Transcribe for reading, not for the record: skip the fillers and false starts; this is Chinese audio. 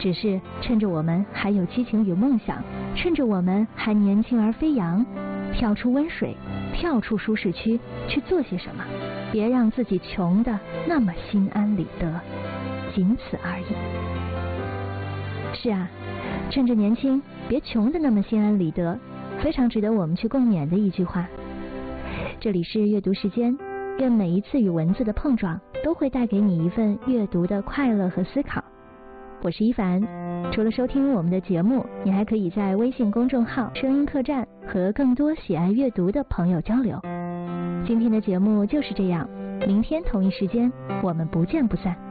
只是趁着我们还有激情与梦想，趁着我们还年轻而飞扬，跳出温水，跳出舒适区，去做些什么，别让自己穷的那么心安理得，仅此而已。是啊，趁着年轻，别穷的那么心安理得，非常值得我们去共勉的一句话。这里是阅读时间，愿每一次与文字的碰撞都会带给你一份阅读的快乐和思考。我是一凡，除了收听我们的节目，你还可以在微信公众号声音客栈和更多喜爱阅读的朋友交流。今天的节目就是这样，明天同一时间我们不见不散。